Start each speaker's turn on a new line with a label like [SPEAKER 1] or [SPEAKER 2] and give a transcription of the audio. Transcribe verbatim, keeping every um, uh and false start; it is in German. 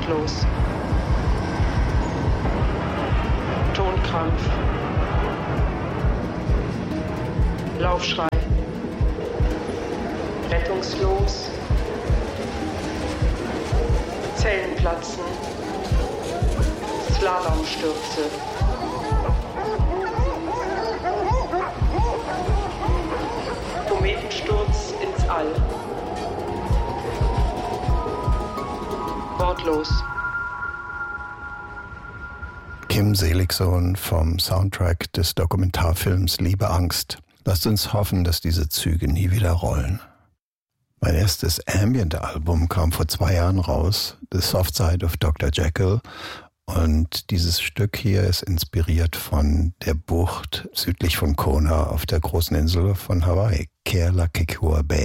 [SPEAKER 1] Wortlos. Tonkrampf. Laufschrei. Rettungslos. Zellen platzen. Slalomstürze. Kometensturz ins All. Wortlos.
[SPEAKER 2] Kim Seligsohn vom Soundtrack des Dokumentarfilms Liebe Angst. Lasst uns hoffen, dass diese Züge nie wieder rollen. Mein erstes Ambient-Album kam vor zwei Jahren raus, The Soft Side of Doktor Jekyll. Und dieses Stück hier ist inspiriert von der Bucht südlich von Kona auf der großen Insel von Hawaii, Kealakekua Bay.